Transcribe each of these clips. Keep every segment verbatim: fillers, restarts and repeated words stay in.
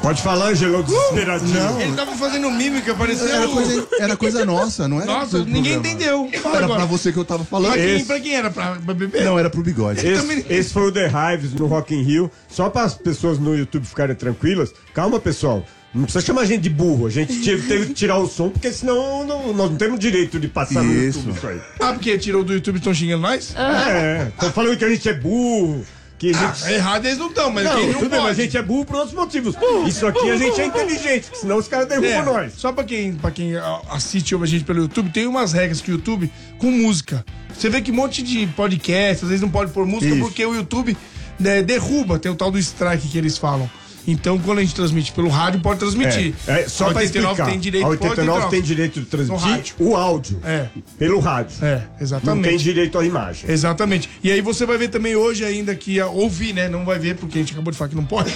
Pode falar, Angelão, desesperadinho. Não. Ele tava fazendo mímica, parecia... Era coisa, era coisa nossa, não era? Nossa, ninguém entendeu. Fala Era agora. pra você que eu tava falando. Pra quem, Esse- pra quem era? Pra, pra beber? Não, era pro bigode. Esse, esse foi o The Hives no Rock in Rio. Só para as pessoas no YouTube ficarem tranquilas. Calma, pessoal. Não precisa chamar a gente de burro. A gente teve, teve que tirar o som, porque senão não- nós não temos direito de passar no Isso. YouTube isso aí. Ah, porque tirou do YouTube e estão xingando nós? É, estão falando que a gente é burro. Que a gente... Ah, errado eles não estão, mas Não, quem não tudo bem, pode. mas a gente é burro por outros motivos. Isso aqui a gente é inteligente, senão os caras derrubam É, nós. só pra quem, pra quem ah, assiste a gente pelo YouTube, tem umas regras que o YouTube com música. Você vê que um monte de podcast, às vezes não pode pôr música Isso. porque o YouTube né, derruba, tem o tal do strike que eles falam. Então, quando a gente transmite pelo rádio, pode transmitir. É, é, só a pra oitenta e nove explicar, tem direito, a oitenta e nove pode, tem direito de No transmitir rádio. o áudio É. pelo rádio. É, Não exatamente. tem direito à imagem. Exatamente. E aí você vai ver também hoje ainda que, ouvir, né? Não vai ver porque a gente acabou de falar que não pode.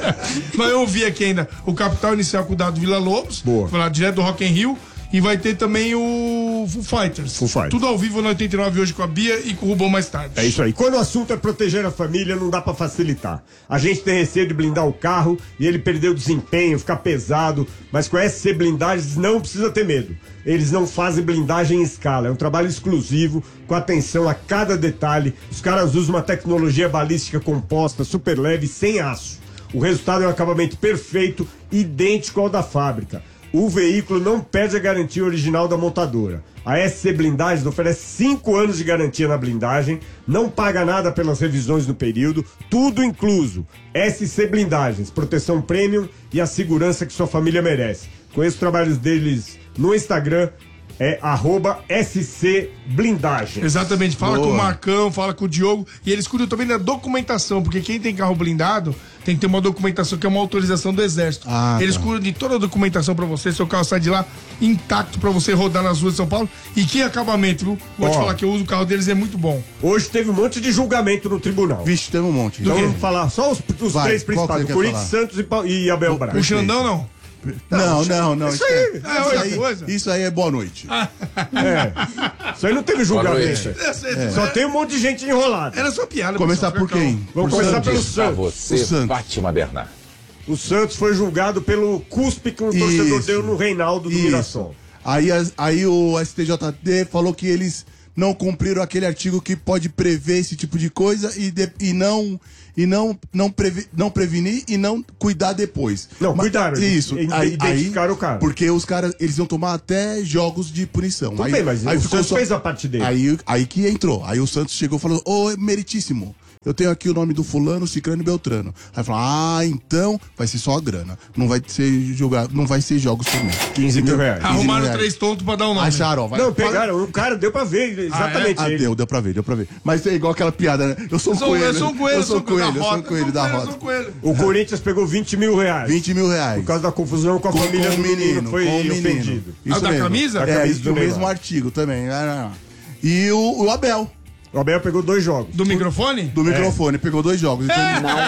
Vai ouvir aqui ainda o Capital Inicial com o Dado Vila Lobos. Boa. Vai lá direto do Rock in Rio. E vai ter também o Foo Fighters. Foo Fighters. Tudo ao vivo na oitenta e nove hoje com a Bia e com o Rubão mais tarde. É isso aí. Quando o assunto é proteger a família, não dá pra facilitar. A gente tem receio de blindar o carro e ele perder o desempenho, ficar pesado, mas com a S C Blindagens não precisa ter medo. Eles não fazem blindagem em escala, é um trabalho exclusivo, com atenção a cada detalhe. Os caras usam uma tecnologia balística composta, super leve, sem aço. O resultado é um acabamento perfeito, idêntico ao da fábrica. O veículo não perde a garantia original da montadora. A S C Blindagens oferece cinco anos de garantia na blindagem, não paga nada pelas revisões no período, tudo incluso. S C Blindagens, proteção premium e a segurança que sua família merece. Conheço os trabalhos deles no Instagram, é arroba S C Blindagens. Exatamente, fala Boa. com o Marcão, fala com o Diogo. E eles cuidam também da documentação, porque quem tem carro blindado tem que ter uma documentação que é uma autorização do Exército. Ah, eles tá. cuidam de toda a documentação pra você, seu carro sai de lá intacto pra você rodar nas ruas de São Paulo. E que acabamento, viu? Vou te Ó. falar que eu uso o carro deles, é muito bom. Hoje teve um monte de julgamento no tribunal. Vixe, tem um monte. Então quê? vamos falar só os, os Vai, três qual que principais: você quer Corinthians, falar? Santos e, Pa- e Abel Braga. O Xandão não. Não, não, não. Isso aí, é isso, outra aí coisa. isso aí é boa noite. É. Isso aí não teve julgamento. Só tem um monte de gente enrolada. Era só piada. Começar pessoal, por fica quem? calmo. Vamos Por começar Santos. pelo Pra Santos. você, O Santos. Fátima Bernard. O Santos foi julgado pelo cuspe que o torcedor Isso. deu no Reinaldo do Isso. Mirassol. Aí, as- aí o S T J D falou que eles não cumpriram aquele artigo que pode prever esse tipo de coisa e, de- e não e não não, previ- não prevenir e não cuidar depois. Não, cuidaram, Isso. ide- Aí, identificaram aí, o cara. Porque os caras eles iam tomar até jogos de punição. Tudo aí, bem, mas aí o ficou Santos fez a parte dele. Aí, aí que entrou. Aí o Santos chegou e falou: Ô, meritíssimo. Eu tenho aqui o nome do fulano, Cicrano e Beltrano. Aí falou: ah, então vai ser só a grana. Não vai ser jogar, não vai ser jogos também. quinze mil reais. Arrumaram reais. três tontos pra dar o nome. Acharam, ó, vai. Não, pegaram, o cara deu pra ver, exatamente. Ah, ele. deu, deu pra ver, deu pra ver. Mas é igual aquela piada, né? Eu sou um Eu sou, coelho. eu sou um coelho, eu sou um coelho, eu sou um da coelho rota. da Eu sou um rota. coelho. O Corinthians pegou vinte mil reais. vinte mil reais. Por causa da confusão com a Com- família com do o menino. Foi com o menino. ofendido. Isso Ah, da mesmo. camisa? Da É, camisa isso, do o mesmo Neymar. artigo também. Ah, não. E o, o Abel, O Abel pegou dois jogos. Do microfone? do microfone, pegou dois jogos. Então,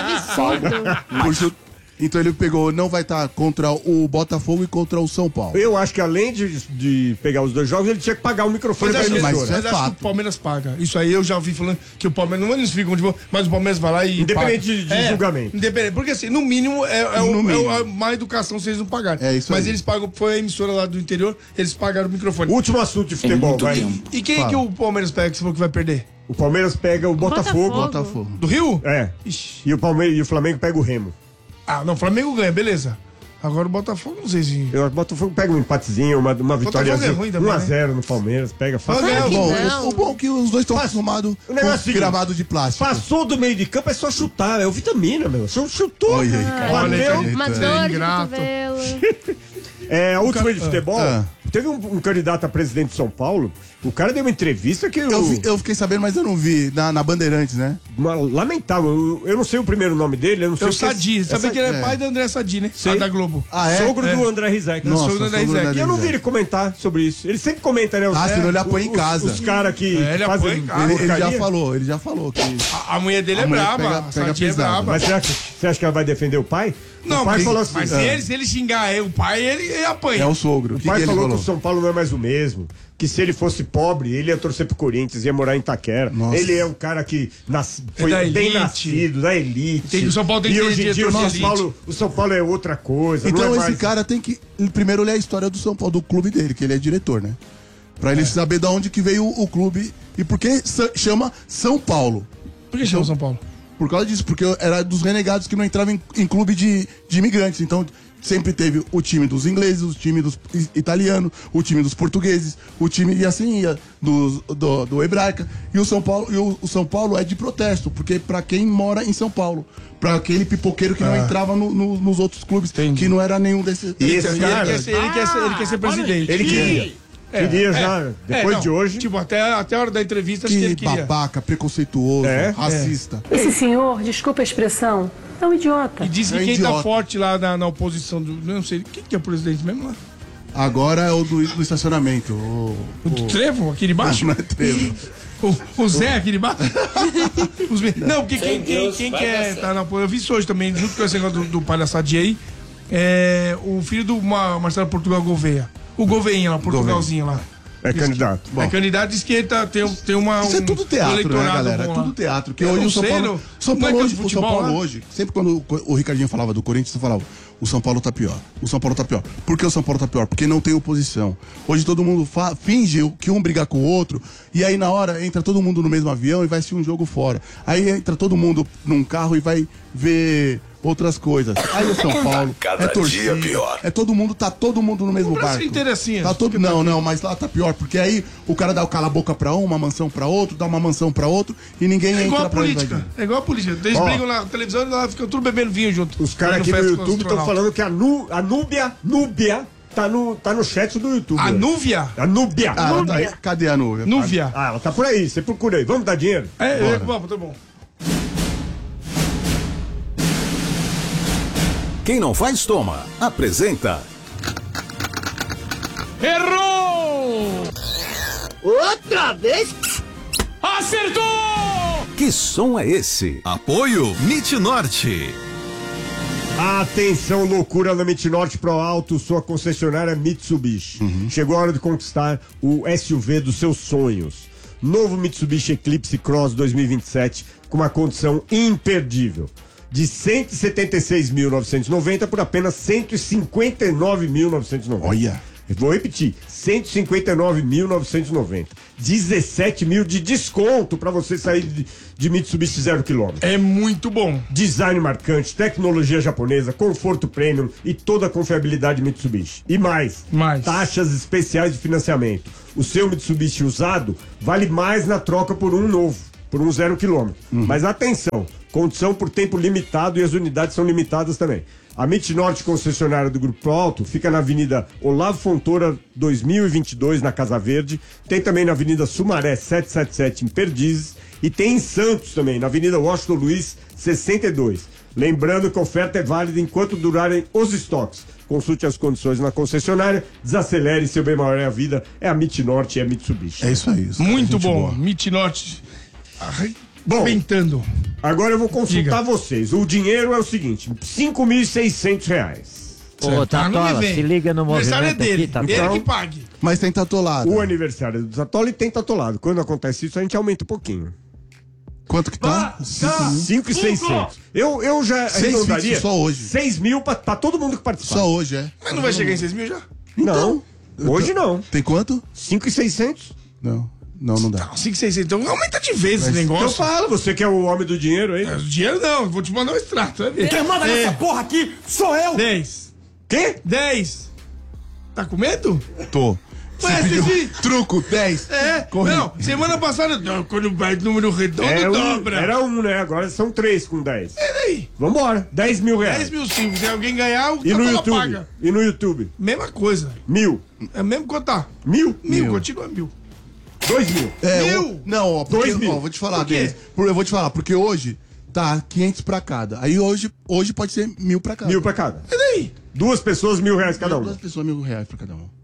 por chu- então ele pegou, não vai estar contra o Botafogo e contra o São Paulo. Eu acho que além de, de pegar os dois jogos, ele tinha que pagar o microfone Mas, pra acho, mas emissora. isso é mas acho que fato. o Palmeiras paga. Isso aí eu já ouvi falando que o Palmeiras não eles ficam de boa, mas o Palmeiras vai lá e. Independente paga. de- de julgamento. Independente. Porque assim, no mínimo é, é, o- No mínimo. é o- a má educação se eles não pagarem. É isso mas aí. eles pagam, foi a emissora lá do interior, eles pagaram o microfone. Último assunto de futebol, vai. E quem Fala. que o Palmeiras pega que você falou que vai perder? O Palmeiras pega o Botafogo. Botafogo. Do Rio? É. Ixi. E o Palmeiras e o Flamengo pega o Remo. Ah, não, o Flamengo ganha, beleza. Agora o Botafogo, não sei se. Eu, o Botafogo pega um empatezinho, uma, uma vitória é ruim também, um a zero no Palmeiras, pega fácil. Vai ganhar, que Bom, não. o bom é que os dois estão acostumados o negócio é o com seguinte, gramado de plástico. Passou do meio de campo é só chutar, é o vitamina, meu. Só chutou. Olha aí, cara. Olha aí, bateu. cara. Uma Você dor é de ingrato. cotovelo. É, a última de futebol, Ah. teve um, um candidato a presidente de São Paulo, o cara deu uma entrevista que eu, Eu, vi- eu fiquei sabendo, mas eu não vi. Na, na Bandeirantes, né? uma- lamentável. Eu, eu não sei o primeiro nome dele, eu não sei É o o que- Sadi. Sabe essa- que ele é, é. pai da André Sadi, né? Sei. Lá da Globo. Ah, é? Sogro É. do André Rizek. Nossa, sogro do André sogro do Rizek. André E eu não vi Rizek. ele comentar sobre isso. Ele sempre comenta, né? Os, Ah, senão ele apanha em os- casa. Os, caras que É, ele fazem apanha em casa. Ele, ele já porcaria. falou, ele já falou que. A, a mulher dele A é mulher braba. pega- a pega Sadi é pesado. braba. Mas será que, você acha que ela vai defender o pai? Não, o pai mas, falou assim. mas se, ah, ele, se ele xingar é, o pai, ele, ele apanha. É o sogro. O que pai que ele falou, que o o São Paulo não é mais o mesmo. Que se ele fosse pobre, ele ia torcer pro Corinthians, ia morar em Itaquera. Nossa. Ele é um cara que nas... foi é bem nascido, da elite. Tem, o São Paulo tem e que hoje em dia o São, elite. Paulo, o São Paulo é outra coisa. Então não é esse mais... cara tem que primeiro ler a história do São Paulo, do clube dele, que ele é diretor, né? Pra ele é. saber de onde que veio o, o clube e por que chama São Paulo. Por que chama São Paulo? Por causa disso, porque era dos renegados que não entravam em, em clube de, de imigrantes. Então sempre teve o time dos ingleses, o time dos italianos, o time dos portugueses, o time e assim ia, do, do, do hebraica. E o São Paulo, e o, o São Paulo é de protesto, porque pra quem mora em São Paulo, pra aquele pipoqueiro que ah. não entrava no, no, nos outros clubes, Entendi. que não era nenhum desses. E esse cara, ele, quer ser, ele, quer ser, ele quer ser presidente. Ele queria. É, queria já, é, depois é, não, de hoje. Tipo, até, até a hora da entrevista, que, acho que ele queria. Babaca, preconceituoso, é, racista. É. Esse senhor, desculpa a expressão, é um idiota. E diz que é quem idiota. tá forte lá na, na oposição, do, não sei, quem que é o presidente mesmo lá? Agora é o do, do estacionamento. O, o, o Trevo, aqui de baixo? Não, não é Trevo. O, o Zé aqui de baixo? Os, não, porque quem, quem, quem quer tá na oposição, eu vi isso hoje também, junto com esse negócio do, do palhaçadinha aí, é o filho do Marcelo Portugal Gouveia. O Gouveinha lá, Portugalzinho lá. É candidato. Bom. É candidato, diz que ele tá, tem, tem uma. Isso um, é tudo teatro, um né, galera? É tudo teatro. Porque hoje o São Paulo. No... São Paulo, hoje, o São Paulo hoje, sempre quando o Ricardinho falava do Corinthians, você falava, o São Paulo tá pior. O São Paulo tá pior. Por que o São Paulo tá pior? Porque não tem oposição. Hoje todo mundo fa... finge que um brigar com o outro, e aí na hora entra todo mundo no mesmo avião e vai assistir um jogo fora. Aí entra todo mundo num carro e vai ver outras coisas. Aí o São Paulo Cada é torcida, dia pior. é todo mundo, tá todo mundo no mesmo o Brasil barco. inteiro é assim, tá todo, não, não, mas lá tá pior, porque aí o cara dá o cala a boca pra um, uma mansão pra outro, dá uma mansão pra outro e ninguém é igual entra a pra política. invadir. É igual a política. Eles Ó, brigam na televisão e lá ficam tudo bebendo vinho junto. Os caras aqui no YouTube estão falando que a, nu, a Núbia, Núbia, tá no, tá no chat do YouTube. A Núvia? A Núbia. Ah, ela tá aí. Cadê a Núvia? Núvia. Ah, ela tá por aí, você procura aí. Vamos dar dinheiro? É, é vamos, tá bom. Quem não faz, toma. Apresenta. Errou! Outra vez? Acertou! Que som é esse? Apoio Mit Norte. Atenção, loucura na Mitnorte Pro Alto, sua concessionária Mitsubishi. Uhum. Chegou a hora de conquistar o S U V dos seus sonhos. Novo Mitsubishi Eclipse Cross dois mil e vinte e sete com uma condição imperdível. De cento e setenta e seis mil novecentos e noventa por apenas cento e cinquenta e nove mil novecentos e noventa. Olha! Vou repetir, cento e cinquenta e nove mil novecentos e noventa. dezessete mil de desconto para você sair de, de Mitsubishi zero quilômetro. É muito bom. Design marcante, tecnologia japonesa, conforto premium e toda a confiabilidade Mitsubishi. E mais, mais, taxas especiais de financiamento. O seu Mitsubishi usado vale mais na troca por um novo, por um zero quilômetro. Uhum. Mas atenção, condição por tempo limitado e as unidades são limitadas também. A Mitnorte, concessionária do Grupo Pro Alto, fica na Avenida Olavo Fontoura dois mil e vinte e dois, na Casa Verde. Tem também na Avenida Sumaré setecentos e setenta e sete, em Perdizes. E tem em Santos também, na Avenida Washington Luiz sessenta e dois. Lembrando que a oferta é válida enquanto durarem os estoques. Consulte as condições na concessionária, desacelere, seu bem maior é a vida. É a Mitnorte e a Mitsubishi. É isso aí. Isso muito bom. Mitnorte. Bom, Arrebentando. Agora eu vou consultar Diga. vocês. O dinheiro é o seguinte: cinco mil e seiscentos reais. Ô, Tatola, se liga no movimento é dele. aqui, Tatola. Ele Então, que pague. Mas tem tatolado. O aniversário do Tatola tem tatolado. Quando acontece isso, a gente aumenta um pouquinho. Quanto que tá? Ah, cinco mil e seiscentos. Eu, eu já Seis arredondaria fixos só hoje. seis mil pra, pra todo mundo que participar. Só hoje, é. Mas não vai chegar em seis mil já? Não, Então, hoje não. Tem quanto? cinco mil e seiscentos. Não. Não, não dá. Não, cinco, seis, então aumenta de vez esse Então negócio. fala, você que é o homem do dinheiro aí. É, dinheiro não, vou te mandar um extrato, vai ver. Quem manda É. nessa porra aqui sou eu! dez. Quê? dez. Tá com medo? Tô. Ué, Você pediu Fifi. truco, dez. É, Corre. não, semana passada, não, quando vai número redondo, É um, dobra. era um, né? Agora são três com dez. Peraí, Vambora, dez mil reais. dez mil sim, se alguém ganhar, o E no Tatola YouTube? paga. E no YouTube? Mesma coisa, Mil. é mesmo quanto tá? Mil? Mil, continua mil. Dois mil. É, Mil? o- não, ó, porque, Dois mil. ó, vou te falar, Por quê? Denis. Por- Eu vou te falar, porque hoje tá quinhentos pra cada. Aí hoje, hoje pode ser mil pra cada. Mil pra cada. E daí? Duas pessoas, mil reais cada Duas um. pessoas, mil reais pra cada um.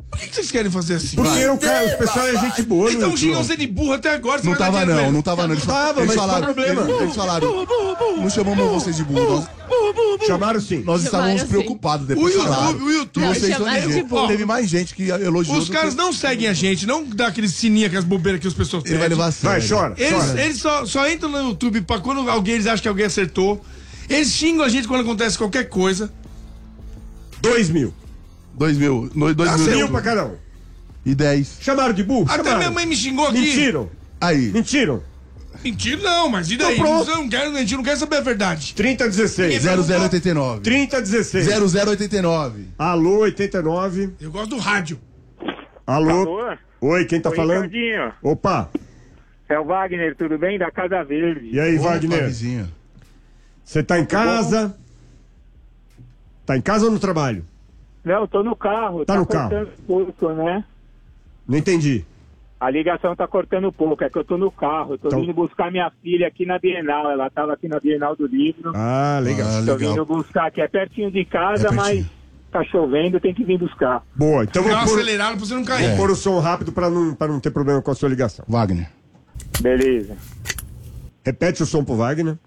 Por que, que vocês querem fazer assim? Porque eu, cara, os pessoal é gente boa. Então no xingam YouTube. você de burro até agora. você Não vai dar tava dinheiro pra não, eles. não tava não. Eles, Tava, eles mas qual falaram, o problema? Eles, eles falaram, não chamamos vocês de burro. Nós, Chamaram sim. nós estávamos assim. preocupados depois. O YouTube, falaram. o YouTube. E vocês Chamaram são de gente. burro. Teve mais gente que elogiou. Os do caras que... não seguem a gente, não dá aquele sininho, aquelas bobeiras que as pessoas Ele vai pedem. levar a sério. Vai, chora. Eles, chora. eles só, só entram no YouTube pra quando alguém, eles acham que alguém acertou. Eles xingam a gente quando acontece qualquer coisa. Dois mil. Dois mil. no- Dois Ah, mil. cê- Mil pra cada um. E dez. Chamaram de burro? Até Chamaram. minha mãe me xingou aqui. Mentiram. Aí. Mentiram. Mentira não, mas e daí? Então pronto. Não quero, a gente não quer saber a verdade. trinta a dezesseis. zero zero oitenta e nove. trinta a dezesseis. zero zero oitenta e nove. Alô, oitenta e nove. Eu gosto do rádio. Alô. Alô? Oi, quem tá Oi, falando? Ricardinho. Opa. É o Wagner, tudo bem? Da Casa Verde. E aí, Opa, Wagner? vizinho. Você tá em casa? Tá em casa ou no trabalho? Não, tô no carro. Tá no carro. cortando pouco, né? Não entendi. A ligação tá cortando pouco, é que eu tô no carro. Tô Então- vindo buscar minha filha aqui na Bienal. Ela tava aqui na Bienal do Livro. Ah, legal. Ah, Tô legal. vindo buscar aqui. É pertinho de casa, É pertinho. mas tá chovendo, tem que vir buscar. Boa, então Dá vou uma pôr, acelerada pra você não cair. vou pôr o som rápido pra não, pra não ter problema com a sua ligação. Wagner. Beleza. Repete o som pro Wagner.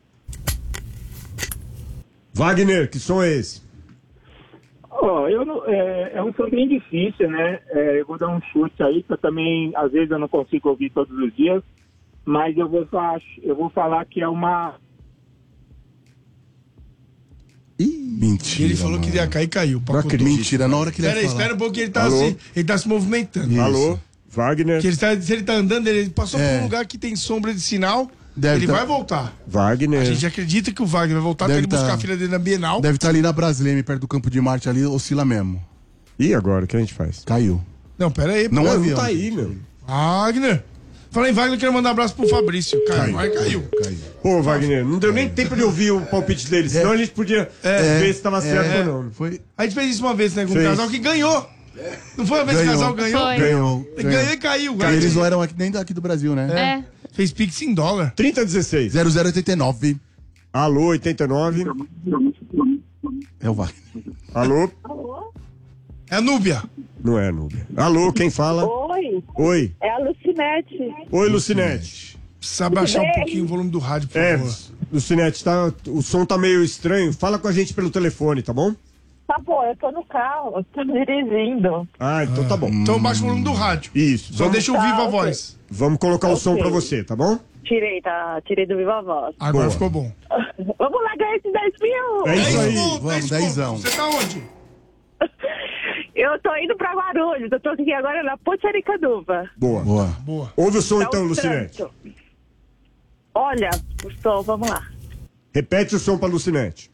Wagner, que som é esse? Ó, eu não, é, é um som bem difícil, né? É, eu vou dar um chute aí, que eu também, às vezes, eu não consigo ouvir todos os dias, mas eu vou, falar, eu vou falar que é uma... Mentira. Ele falou mano. que ia cair e caiu. Não acredito. Mentira, na hora que ele Espera aí, ia falar. espera um pouco que ele tá, Alô? se, ele tá se movimentando. Isso. Alô, Wagner. Que ele tá, se ele tá andando, ele passou É. por um lugar que tem sombra de sinal, Deve ele tá- vai voltar. Wagner. A gente acredita que o Wagner vai voltar pra Deve ele buscar tá- a filha dele na Bienal. Deve estar ali na Brasileme, perto do Campo de Marte, ali, oscila mesmo. E agora, o que a gente faz? Caiu. Não, pera aí. Não pô. é Não, avião. tá aí, meu. Wagner. Fala em Wagner, eu quero mandar um abraço pro Fabrício. Caiu, vai, caiu. Caiu. Pô, Wagner, não deu nem tempo de ouvir o palpite dele, senão a gente podia ver se tava certo ou não. Foi. A gente fez isso uma vez, né, com um Fez. casal que ganhou. Não foi uma vez que o Ganhou. casal ganhou? Foi. Ganhou. Ele ganhou e caiu. E Wagner. eles não eram aqui, nem daqui do Brasil, né? É. Fez Pix em dólar. trinta a dezesseis. zero zero oitenta e nove. Alô, oitenta e nove. É o Wagner. Alô? É a Núbia. Não é, Núbia. Alô, quem fala? Oi, Oi. é a Lucinete. Oi, Lucinete. Precisa abaixar um pouquinho o volume do rádio, por É, favor. Lucinete, tá, o som tá meio estranho. Fala com a gente pelo telefone, tá bom? Tá bom, eu tô no carro, eu tô dirigindo. Ah, então tá bom. Então baixa o volume do rádio. Isso. Só Vamos, deixa eu viva a Tá, ok. voz. vamos colocar o som Ok. pra você, tá bom? Tirei, tá? Tirei do Viva Voz. Agora Boa. ficou bom. Vamos lá ganhar esses dez mil! É isso aí. pontos, vamos, dez dezão. pontos. Você tá onde? Eu tô indo pra Guarulhos, eu tô aqui agora na Poçaricaduva. Boa. Boa. Boa. Ouve o som Tá então, um Lucinete. trânsito. Olha, o som, vamos lá. Repete o som pra Lucinete.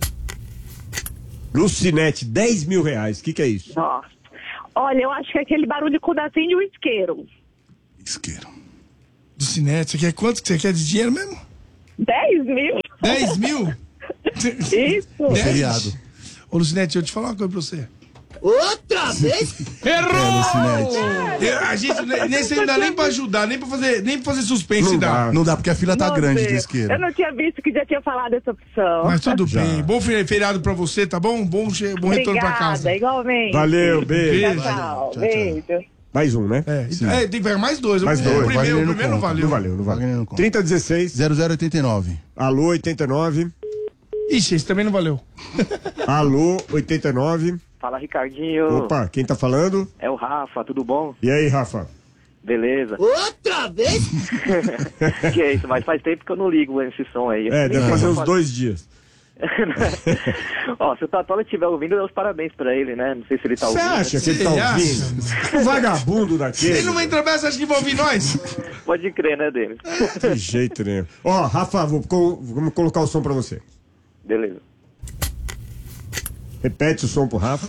Lucinete, dez mil reais. O que, que é isso? Nossa. Olha, eu acho que é aquele barulho com o dacinho de um isqueiro. Isqueiro. Do Cinete, você quer quanto que você quer de dinheiro mesmo? dez mil? dez mil? Isso. dez? Feriado. Ô, Lucinete, eu te falar uma coisa pra você. Outra vez? É, Lucinete. Eu- a gente ne- nesse não dá nem pra ajudar, nem pra fazer, nem pra fazer suspense Não dá. dá. Não dá, porque a fila tá Meu grande Deus, do isqueiro. Eu não tinha visto que já tinha falado essa opção. Mas tudo Já. bem. Bom fe- feriado pra você, tá bom? Bom, che- bom retorno pra casa. Obrigada, igualmente. Valeu, beijo. Beijo. Tchau, Tchau, tchau. beijo. Mais um, né? É, é, tem que pegar mais dois. Mais o, dois. O primeiro, Wagner o não primeiro não conta. valeu. Não valeu, não Wagner valeu. não conta. trinta a dezesseis. zero zero oitenta e nove. Alô, oitenta e nove. Ixi, esse também não valeu. Alô, oitenta e nove. Fala, Ricardinho. Opa, quem tá falando? É o Rafa, tudo bom? E aí, Rafa? Beleza. Outra vez? Que é isso, mas faz tempo que eu não ligo esse som aí. É, deve fazer uns dois dias. Ó, se o Tatola estiver ouvindo, dá os parabéns pra ele, né? Não sei se ele tá Você ouvindo. acha que ele tá Você ouvindo? Um vagabundo daquele. Ele não entra bem, você acha que vai ouvir nós? Pode crer, né, dele? De jeito nenhum. Ó, Rafa, vou, co- vamos colocar o som pra você. Beleza. Repete o som pro Rafa.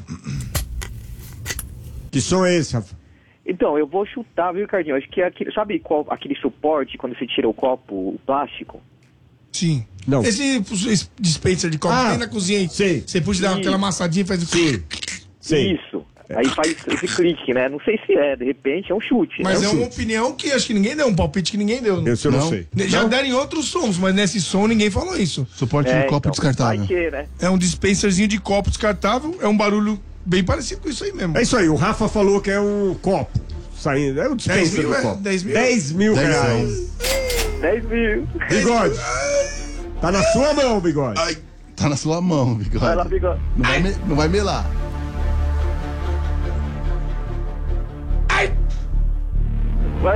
Que som é esse, Rafa? Então, eu vou chutar, viu, Ricardinho? Acho que é aquele, sabe qual, aquele suporte quando você tira o copo, o plástico? Sim. Não. Esse, esse dispenser de copo Ah, tem na cozinha aí. sei. Você puxa dar Sim. aquela amassadinha e faz o... Sim. Sei. Isso. Aí faz esse clique, né? Não sei se é, de repente é um chute. Mas né? é uma opinião que acho que ninguém deu, um palpite que ninguém deu. Esse eu não, Não. sei. Já deram em outros sons, mas nesse som ninguém falou isso. Suporte É, de copo então, descartável. Vai que, né? É um dispenserzinho de copo descartável, é um barulho bem parecido com isso aí mesmo. É isso aí, o Rafa falou que é um copo saindo. É o dispenser do é? copo. dez mil? dez mil reais. dez mil. Bigode. Tá na sua mão, Bigode. Ai, tá na sua mão, Bigode. Vai lá, Bigode. Não vai, me, não vai melar. Vai.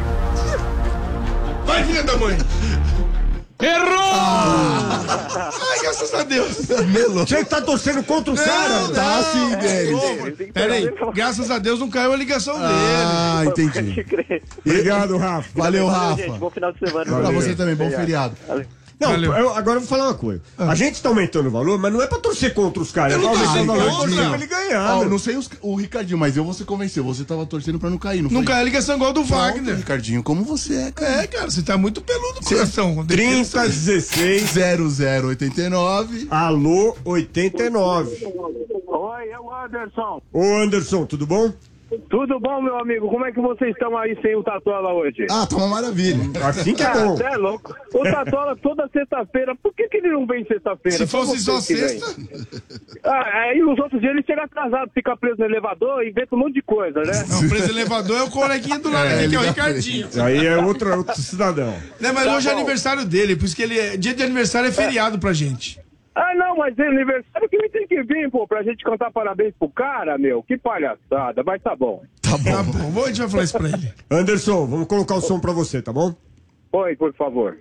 Vai, filha da mãe! Errou! Ah. Ai, graças a Deus! Melou. Você tá torcendo contra o cara? Tá não, assim, é, Denis. Peraí, graças a Deus não caiu a ligação Ah, dele. entendi. Obrigado, Rafa. Valeu, Rafa. Gente, bom final de semana. Pra Valeu. você também, bom feriado. Valeu. Não, Valeu. eu, agora eu vou falar uma coisa. A gente tá aumentando o valor, mas não é pra torcer contra os caras. É pra Eu não tô aumentar o valor e contra. torcer pra ele ganhar. Ó, né? não sei os- o Ricardinho, mas eu você convenceu. Você tava torcendo pra não cair, não foi? Não caiu a ligação igual do Pronto, Wagner. Ricardinho, como você é, cara? É, cara, você tá muito peludo, coração. trinta dezesseis, zero zero oitenta e nove. alô oitenta e nove. Oi, é o Anderson. Ô Anderson, tudo bom? Tudo bom, meu amigo? Como é que vocês estão aí sem o Tatola hoje? Ah, tá uma maravilha. Assim que é Ah, bom. você é louco. O Tatola toda sexta-feira, por que, que ele não vem sexta-feira? Se fosse só você que vem. sexta. Ah, aí os outros dias ele chega atrasado, fica preso no elevador e inventa um monte de coisa, né? Não, o preso elevador é o coleguinha do lado aqui, que é o Ricardinho. Aí é outro, outro cidadão. Né, mas Tá hoje é bom. aniversário dele, por isso que ele é, dia de aniversário é feriado pra gente. Ah, não, mas é aniversário que ele tem que vir, pô, pra gente cantar parabéns pro cara, meu. Que palhaçada, mas tá bom. Tá bom. Tá bom, vou- a gente vai falar isso pra ele. Anderson, vamos colocar o som pra você, tá bom? Oi, por favor.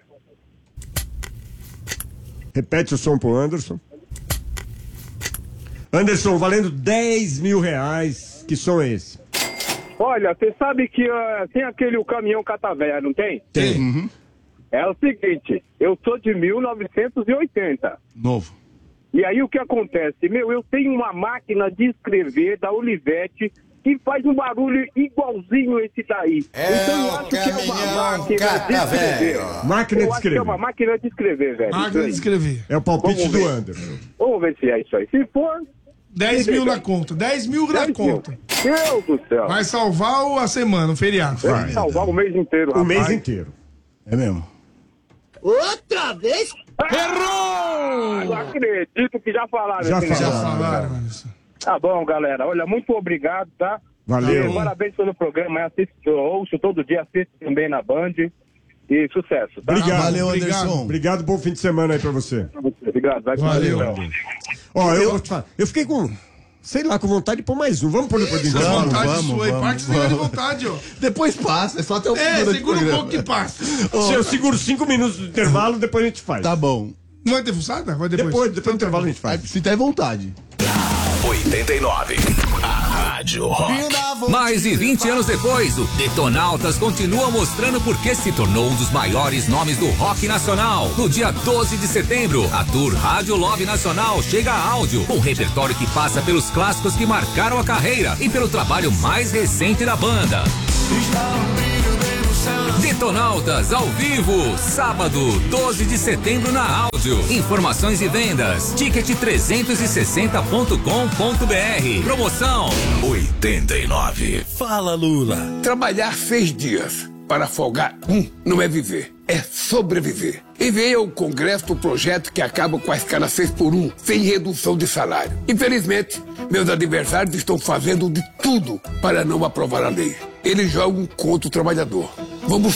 Repete o som pro Anderson. Anderson, valendo dez mil reais. Que som é esse? Olha, você sabe que ah, tem aquele o caminhão catavéia, não tem? Tem. É o seguinte, eu sou de mil novecentos e oitenta. Novo. E aí o que acontece? Meu, eu tenho uma máquina de escrever da Olivetti que faz um barulho igualzinho esse daí. É então eu o acho que é uma caminhão máquina de catavéia. escrever. Máquina eu de acho que é escrever. uma máquina de escrever, velho. Máquina de Isso aí. escrever. É o palpite Vamos do ver. Anderson. Vamos ver se é isso aí. Se for, dez mil na conta. dez mil na dez mil. conta. Deus do céu. Vai salvar o- a semana, o feriado. Vai salvar o mês inteiro, O rapaz. mês inteiro. É mesmo. Outra vez? Ah, não acredito que já falaram. Já esse falaram. negócio. Falaram, Anderson. Tá bom, galera. Olha, muito obrigado, tá? Valeu. E parabéns pelo programa. Eu assisto, eu ouço todo dia, assisto também na Band. E sucesso, tá? Obrigado. Valeu, obrigado. Anderson. Obrigado, bom fim de semana aí pra você. Obrigado. Vai com Valeu. Deus. Ó, eu, vou te falar, eu fiquei com, sei lá, com vontade de pôr mais um. Vamos pôr depois do intervalo? Vontade vamos, sua aí, vamos, parte você de vamos. vontade, ó. Depois passa, é só até o É, final do segura um programa. pouco que passa. Se eu seguro cinco minutos do intervalo, depois a gente faz. Tá bom. Não vai ter fuçada? Vai depois. Depois, depois do intervalo a gente Aí, faz. se der vontade. oitenta e nove. A Rádio Rock. Mais de vinte anos depois, o Detonautas continua mostrando por que se tornou um dos maiores nomes do rock nacional. No dia doze de setembro, a Tour Rádio Love Nacional chega a áudio, um repertório que passa pelos clássicos que marcaram a carreira e pelo trabalho mais recente da banda. Detonautas ao vivo, sábado, doze de setembro na áudio. Informações e vendas, ticket trezentos e sessenta ponto com ponto br. Promoção oitenta e nove. Fala, Lula. Trabalhar seis dias para folgar um não é viver, é sobreviver. Enviei ao Congresso o projeto que acaba com a escala seis por um, sem redução de salário. Infelizmente, meus adversários estão fazendo de tudo para não aprovar a lei. Eles jogam contra o trabalhador. Vamos